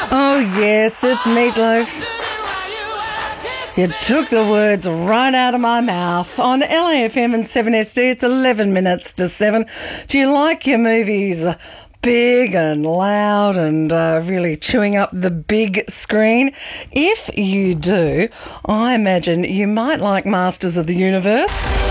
Oh, yes, it's Meatloaf. You took the words right out of my mouth. On LAFM and 7SD, it's 11 minutes to 7. Do you like your movies big and loud and really chewing up the big screen? If you do, I imagine you might like Masters of the Universe.